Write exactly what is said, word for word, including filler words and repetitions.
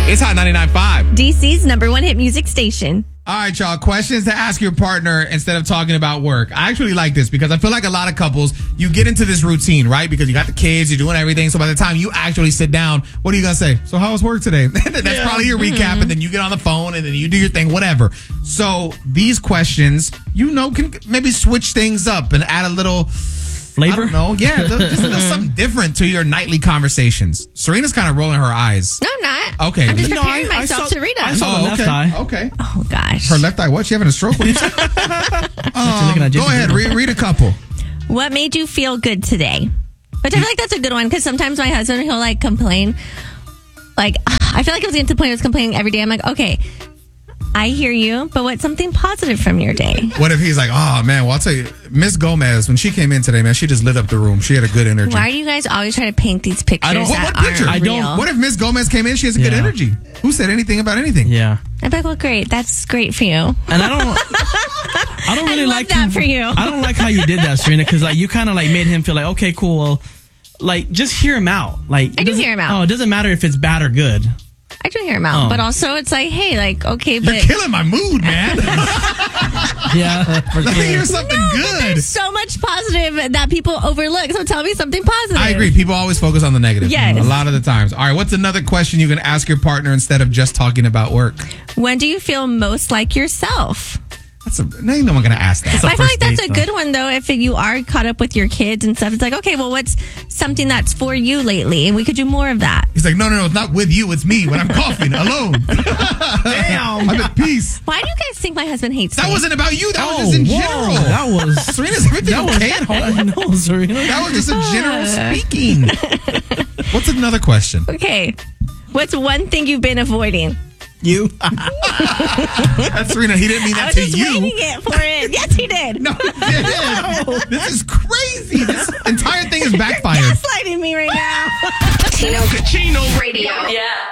It's Hot ninety-nine point five. D C's number one hit music station. All right, y'all. Questions to ask your partner instead of talking about work. I actually like this because I feel like a lot of couples, you get into this routine, right? Because you got the kids, you're doing everything. So by the time you actually sit down, what are you going to say? So how was work today? That's yeah. probably your recap. Mm-hmm. And then you get on the phone and then you do your thing, whatever. So these questions, you know, can maybe switch things up and add a little flavor? I don't know. Yeah, just a little something different to your nightly conversations. Serena's kind of rolling her eyes. No, I'm not. Okay. I'm just No, preparing I- I myself saw- to read I them. saw the Oh, left okay. eye. Okay. Oh, gosh. Her left eye. What? She having a stroke? What are you saying? um, looking at go Jason ahead. Derulo. Read, read a couple. What made you feel good today? Which I feel like that's a good one because sometimes my husband, he'll like complain. Like, I feel like I was getting to the point I was complaining every day. I'm like, okay, I hear you, but what's something positive from your day? What if he's like, oh, man, well, I'll tell you, Miss Gomez, when she came in today, man, she just lit up the room. She had a good energy. Why do you guys always try to paint these pictures I don't- what- that what picture? aren't I don't- real? What if Miss Gomez came in? She has a good Yeah. energy. Who said anything about anything? Yeah. I'm like, well, great. That's great for you. And I don't I don't really I love like that you- for you. I don't like how you did that, Serena, because like you kind of like made him feel like, okay, cool, well, like just hear him out. Like I it do doesn't- hear him out. Oh, it doesn't matter if it's bad or good. I do hear him out. Oh. But also, it's like, hey, like, okay, but You're killing my mood, man. Yeah. for Let me sure. hear something no, but good. there's so much positive that people overlook. So tell me something positive. I agree. People always focus on the negative. Yes. A lot of the times. All right. What's another question you can ask your partner instead of just talking about work? When do you feel most like yourself? That's a, no, ain't no one going to ask that. That's a I feel like first that's date, a though. good one, though, if you are caught up with your kids and stuff. It's like, okay, well, what's something that's for you lately? And we could do more of that. He's like, no, no, no. It's not with you. It's me when I'm coughing alone. Damn. I'm at peace. Why do you guys think my husband hates That me? wasn't about you. That Oh, was just in whoa, general. That was Serena's everything that was okay at home? I know, Serena. That was just a general speaking. What's another question? Okay. What's one thing you've been avoiding? You. That's Serena. He didn't mean I that was to just you. waiting it for it. Yes, he did. No, he didn't. This is crazy. This entire thing is backfired. Gaslighting me right now. Tino Cucino Radio. Yeah.